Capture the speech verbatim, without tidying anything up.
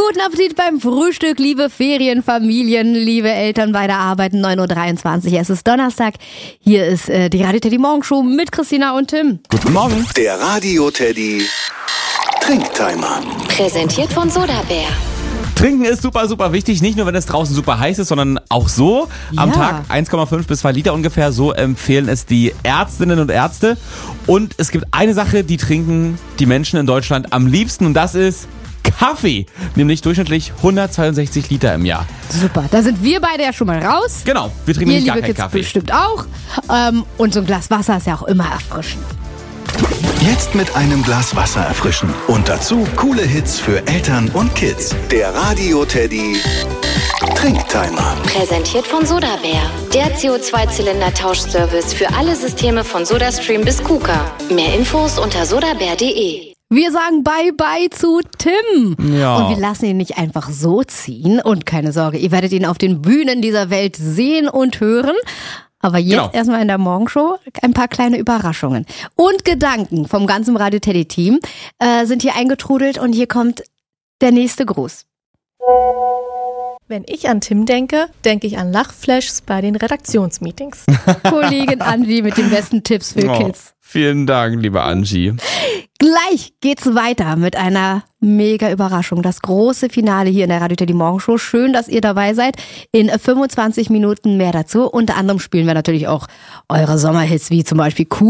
Guten Appetit beim Frühstück, liebe Ferienfamilien, liebe Eltern bei der Arbeit. neun Uhr dreiundzwanzig, es ist Donnerstag. Hier ist äh, die Radio Teddy Morgenshow mit Christina und Tim. Guten Morgen. Der Radio Teddy Trinktimer. Präsentiert von Sodabär. Trinken ist super, super wichtig. Nicht nur, wenn es draußen super heiß ist, sondern auch so. Am Ja. Tag eins Komma fünf bis zwei Liter ungefähr. So empfehlen es die Ärztinnen und Ärzte. Und es gibt eine Sache, die trinken die Menschen in Deutschland am liebsten. Und das ist Kaffee. Nämlich durchschnittlich hundertzweiundsechzig Liter im Jahr. Super, da sind wir beide ja schon mal raus. Genau, wir trinken Ihr, nämlich gar liebe keinen Kids, Kaffee. bestimmt auch. Ähm, und so ein Glas Wasser ist ja auch immer erfrischend. Jetzt mit einem Glas Wasser erfrischen. Und dazu coole Hits für Eltern und Kids. Der Radio Teddy Trinktimer. Präsentiert von Sodabär. Der C O zwei Zylinder Tauschservice für alle Systeme von SodaStream bis KUKA. Mehr Infos unter sodabär punkt de. Wir sagen Bye-bye zu Tim. Ja. Und wir lassen ihn nicht einfach so ziehen. Und keine Sorge, ihr werdet ihn auf den Bühnen dieser Welt sehen und hören. Aber jetzt Genau. erstmal in der Morgenshow ein paar kleine Überraschungen. Und Gedanken vom ganzen Radio Teddy Team äh, sind hier eingetrudelt. Und hier kommt der nächste Gruß. Wenn ich an Tim denke, denke ich an Lachflashs bei den Redaktionsmeetings. Kollegin Angie mit den besten Tipps für Oh, Kids. vielen Dank, liebe Angie. Gleich geht's weiter mit einer mega Überraschung. Das große Finale hier in der Radio Teddy Morgenshow. Schön, dass ihr dabei seid. In fünfundzwanzig Minuten mehr dazu. Unter anderem spielen wir natürlich auch eure Sommerhits, wie zum Beispiel Cool.